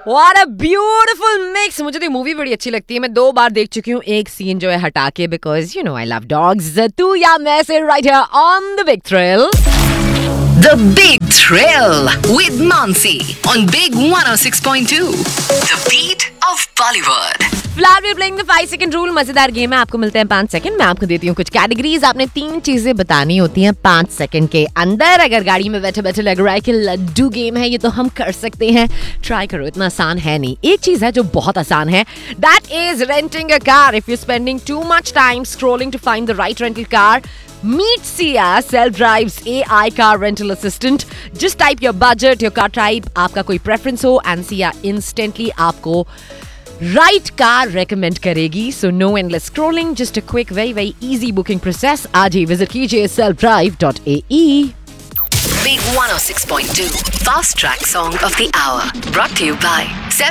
What a beautiful mix. मुझे तो movie बड़ी अच्छी लगती है. मैं 2 बार देख चुकी हूँ. एक सीन जो है हटा के because you know I love dogs. तू या मैं से right here on the Big Thrill. The Big Thrill with Mansi on Big 106.2. The beat of Bollywood. फिलहाल we playing the 5 second rule. मजेदार गेम है. आपको मिलते हैं 5 सेकंड. मैं आपको देती हूँ कुछ कैटेगरीज. आपने 3 चीजें बतानी होती हैं 5 सेकंड के अंदर. अगर गाड़ी में बैठे बैठे लग रहा है कि लड्डू गेम है, ये तो हम कर सकते हैं. ट्राई करो, इतना आसान है नहीं. एक चीज है जो बहुत आसान है. That is renting a car. If you spending too much time scrolling to find the right rental car, meet Sia, self-drives AI car rental assistant. Just type your budget, your car type, आपका कोई preference हो, and Sia instantly आपको right car recommend करेगी. So no endless scrolling, just a quick, very easy booking process. आज ही visit कीजिए selfdrive.ae. Big 106.2 Fast Track Song of the Hour. Brought to you by